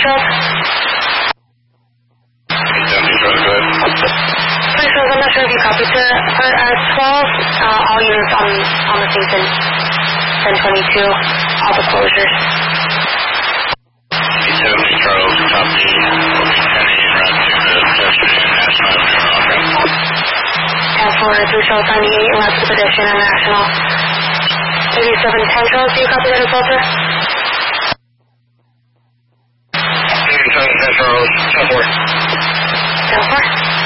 Charles. 70 Charles, go ahead. Charles, I'm not sure if you copied to 12, all units on the station. 1022, all the closures. 70 Charles, copy. We'll be heading in route to the Pedestrian National Avenue. Florida 3 Charles 98, left to Pedestrian International. 8710 Charles, do you copy that as well, sir? 8710 Charles, 10-4. 10-4.